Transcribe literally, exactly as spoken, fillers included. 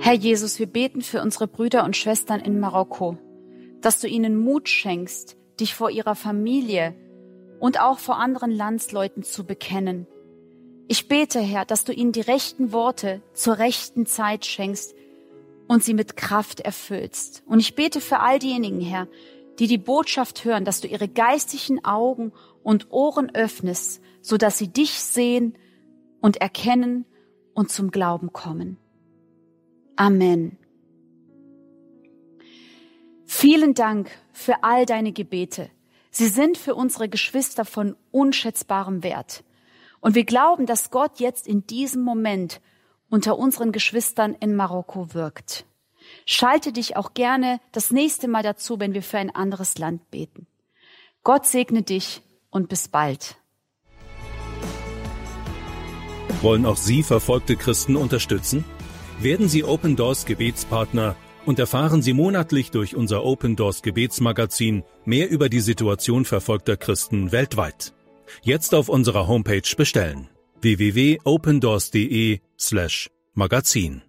Herr Jesus, wir beten für unsere Brüder und Schwestern in Marokko, dass du ihnen Mut schenkst, dich vor ihrer Familie und auch vor anderen Landsleuten zu bekennen. Ich bete, Herr, dass du ihnen die rechten Worte zur rechten Zeit schenkst und sie mit Kraft erfüllst. Und ich bete für all diejenigen, Herr, die die Botschaft hören, dass du ihre geistigen Augen und Ohren öffnest, sodass sie dich sehen und erkennen und zum Glauben kommen. Amen. Vielen Dank für all deine Gebete. Sie sind für unsere Geschwister von unschätzbarem Wert. Und wir glauben, dass Gott jetzt in diesem Moment unter unseren Geschwistern in Marokko wirkt. Schalte dich auch gerne das nächste Mal dazu, wenn wir für ein anderes Land beten. Gott segne dich und bis bald. Wollen auch Sie verfolgte Christen unterstützen? Werden Sie Open Doors Gebetspartner und erfahren Sie monatlich durch unser Open Doors Gebetsmagazin mehr über die Situation verfolgter Christen weltweit. Jetzt auf unserer Homepage bestellen: w w w punkt opendoors punkt de slash magazin.